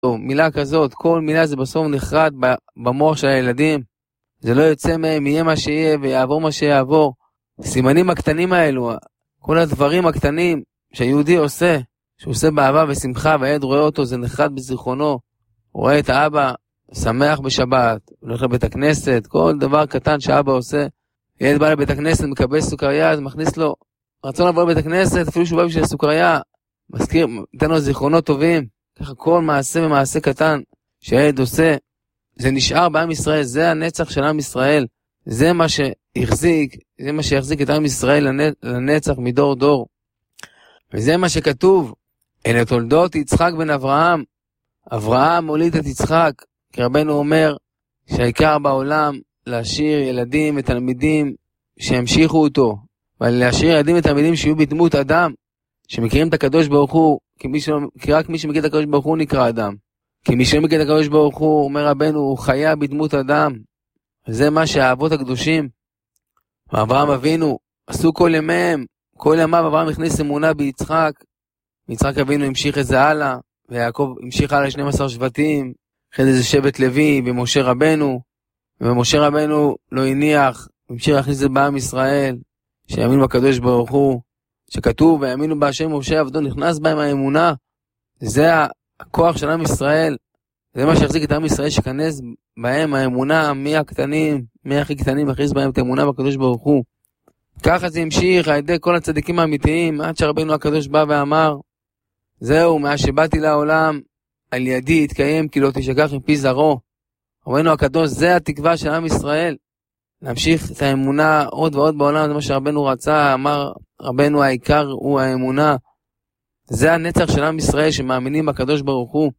מילה כזאת, כל מילה זה בסוף נחרד במוח של הילדים, זה לא יוצא מהם, יהיה מה שיהיה ויעבור מה שיעבור. הסימנים הקטנים האלו, כל הדברים הקטנים שהיהודי עושה, שהוא עושה באהבה ושמחה, והילד רואה אותו, זה נחרד בזיכרונו, הוא רואה את האבא שמח בשבת, הולך לבית הכנסת, כל דבר קטן שאבא עושה, ילד בא לבית הכנסת, מקבל סוכריה, אז מכניס לו רצון לבוא לבית הכנסת, אפילו שהוא בא בשביל הסוכריה, מזכיר, נתן לו זיכרונות טובים, ככה כל מעשה ומעשה קטן שהילד עושה, זה נשאר בעם ישראל, זה הנצח של עם ישראל, זה מה שיחזיק את עם ישראל לנצח מדור דור, וזה מה שכתוב, אלה תולדות יצחק בן אברהם, אברהם הוליד את יצחק, כי רבנו אומר שהעיקר בעולם להשאיר ילדים ותלמידים שהמשיכו אותו, ולהשאיר ילדים ותלמידים שיהיו בדמות אדם, שמכירים את הקדוש ברוך הוא, כי רק מי שמכיר את הקדוש ברוך הוא נקרא אדם. כי מי שמכיר את הקדוש ברוך הוא, אומר רבנו, הוא חיה בדמות אדם. וזה מה שהאבות הקדושים, ואברהם אבינו, עשו כל ימיהם, כל ימיו אברהם הכניס אמונה ביצחק, ויצחק אבינו המשיך את זה הלאה, ויעקב המשיך הלאה 12 שבטים, אחרי זה שבט לוי ומשה רבנו, ומשה רבנו לא הניח, המשיך להכניס את זה בעם ישראל, שיאמינו בקדוש ברוך הוא, שכתוב ויאמינו בהשם משה עבדו, נכנס בהם האמונה, זה הכוח של עם ישראל, זה מה שיחזיק את עם ישראל, שכנס בהם האמונה, מי הכי קטנים, הכניס בהם את האמונה בקדוש ברוך הוא. ככה זה המשיך על ידי כל הצדיקים האמיתיים, עד שרבנו הקדוש בא ואמר, זהו, מאז שבאתי לעולם, על ידי התקיים כי לא תשכח מפי זרעו. רבנו הקדוש, זה התקווה של עם ישראל, להמשיך את האמונה עוד ועוד בעולם, זה מה שרבנו רצה, אמר רבנו העיקר הוא האמונה, זה הנצח של עם ישראל שמאמינים בקדוש ברוך הוא.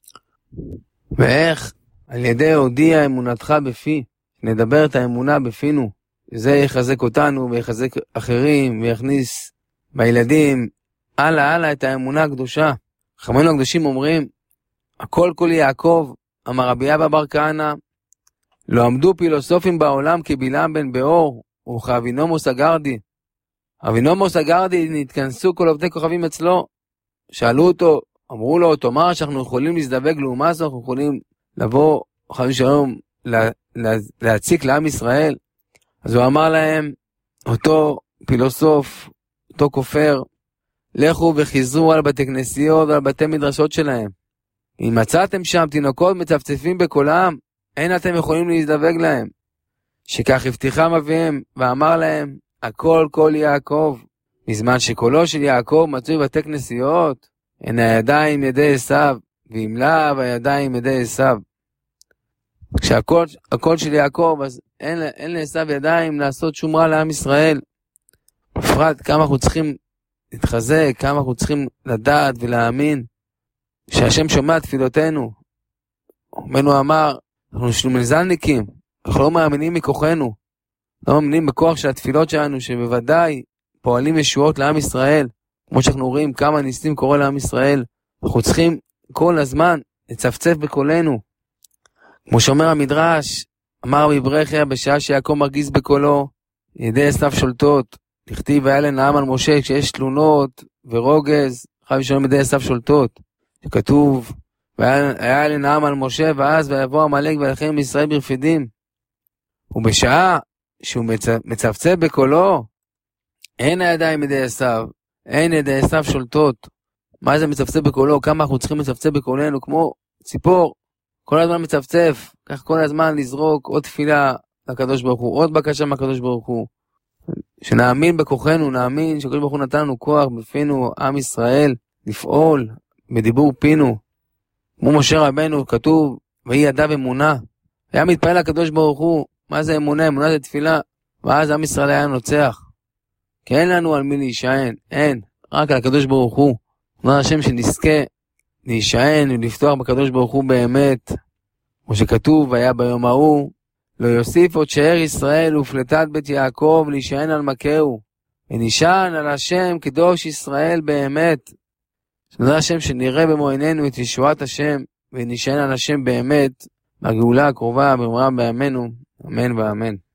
ואיך? על ידי הודיע אמונתך בפי, נדבר את האמונה בפינו, זה יחזק אותנו ויחזק אחרים ויכניס בילדים הלאה את האמונה הקדושה. חכמינו הקדושים אומרים, הכל כל יעקב, אמר רבי אבא בר כהנא, לא עמדו פילוסופים בעולם כבלעם בן באור וכאבינומוס הגרדי. אבינומוס הגרדי נתכנסו כל עובדי כוכבים אצלו, שאלו אותו, אמרו לו, תאמר שאנחנו יכולים להזדווג לעומה זו, אנחנו יכולים לבוא חיים שלום להציק לעם ישראל. אז הוא אמר להם, אותו פילוסוף, אותו כופר, לכו וחיזרו על בתי כנסיות ועל בתי מדרשות שלהם. אם מצאתם שם תינוקות מצפצפים בקולם, אין אתם יכולים להזדווג להם. שכך הבטיחם אביהם ואמר להם, הכל כל יעקב, בזמן שקולו של יעקב מצוי בבתי כנסיות, הן הידיים ידי עשיו, ואם לאו הידיים ידי עשיו. כשהקול של יעקב, אז אין לעשיו ידיים לעשות שום רע לעם ישראל. בפרט כמה אנחנו צריכים להתחזק, כמה אנחנו צריכים לדעת ולהאמין, שהשם שומע תפילותינו. רבנו אמר, אנחנו שלומזלניקים, אנחנו לא מאמינים מכוחנו, לא מאמינים בכוח של התפילות שלנו, שבוודאי פועלים ישועות לעם ישראל, כמו שאנחנו רואים כמה ניסים קורה לעם ישראל, אנחנו צריכים כל הזמן לצפצף בקולנו, כמו שאומר המדרש, אמר רבי ברכיה, בשעה שיעקב מרגיז בקולו, ידי עשיו שולטות, תכתיב היה לנעם על משה, כשיש תלונות ורוגז, חייב שומעים ידי עשיו שולטות, שכתוב, והיה לנעם על משה, ואז ויבוא עמלק ולחם ישראל ברפידים, ובשעה שהוא מצפצף בקולו, אין הידיים ידי עשיו, אין ידי עשיו שולטות. מה זה מצפצף בקולו? כמה אנחנו צריכים לצפצף בקולנו, כמו ציפור, כל הזמן מצפצף, כך כל הזמן לזרוק עוד תפילה לקדוש ברוך הוא, עוד בקשה מהקדוש ברוך הוא, שנאמין בכוחנו, נאמין שהקדוש ברוך הוא נתן לנו כוח בפינו, עם ישראל, לפעול בדיבור פינו, כמו משה רבנו, כתוב, והיא ידיו אמונה, היה מתפעל לקדוש ברוך הוא, מה זה אמונה? אמונה זה תפילה, ואז עם ישראל היה נוצח, כי אין לנו על מי להישען, אין, רק על הקדוש ברוך הוא, אומר השם שנזכה להישען ולפתוח בקדוש ברוך הוא באמת, כמו שכתוב, היה ביום ההוא, לא יוסיף עוד שאר ישראל ופלטת בית יעקב להישען על מכהו, ונשען על השם קדוש ישראל באמת, שנראה השם שנראה במו עינינו את ישועת השם, ונשען על השם באמת, בגאולה הקרובה במהרה בימינו, אמן ואמן.